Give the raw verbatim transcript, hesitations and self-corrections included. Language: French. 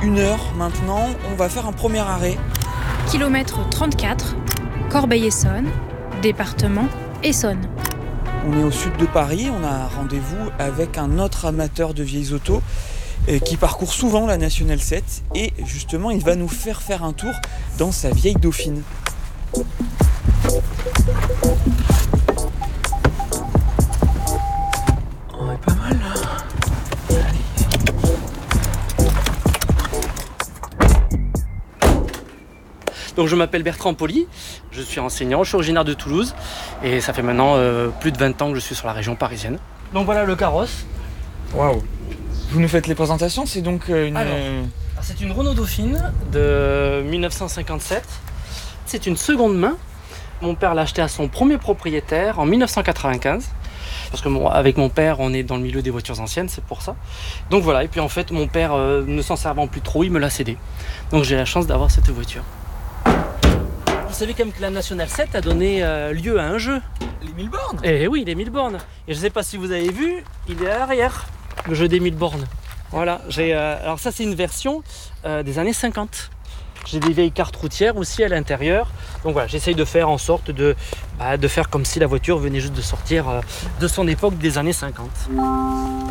une heure maintenant. On va faire un premier arrêt. Kilomètre trente-quatre, Corbeil-Essonnes, département Essonne. On est au sud de Paris, on a rendez-vous avec un autre amateur de vieilles autos euh, qui parcourt souvent la Nationale sept et justement il va nous faire faire un tour dans sa vieille Dauphine. On est pas mal là. Donc je m'appelle Bertrand Poli, je suis enseignant, je suis originaire de Toulouse et ça fait maintenant euh, plus de vingt ans que je suis sur la région parisienne. Donc voilà le carrosse. Waouh. Vous nous faites les présentations, c'est donc une... Alors, c'est une Renault Dauphine de mille neuf cent cinquante-sept. C'est une seconde main. Mon père l'a acheté à son premier propriétaire en mille neuf cent quatre-vingt-quinze. Parce que bon, avec mon père, on est dans le milieu des voitures anciennes, c'est pour ça. Donc voilà, et puis en fait, mon père, euh, ne s'en servant plus trop, il me l'a cédé. Donc j'ai la chance d'avoir cette voiture. Vous savez quand même que la Nationale sept a donné euh, lieu à un jeu. Les mille bornes. Eh oui, les mille bornes. Et je ne sais pas si vous avez vu, il est à l'arrière, le jeu des mille bornes. Voilà, j'ai, euh, alors ça c'est une version euh, des années cinquante. J'ai des vieilles cartes routières aussi à l'intérieur. Donc voilà, j'essaye de faire en sorte de, bah, de faire comme si la voiture venait juste de sortir euh, de son époque des années cinquante.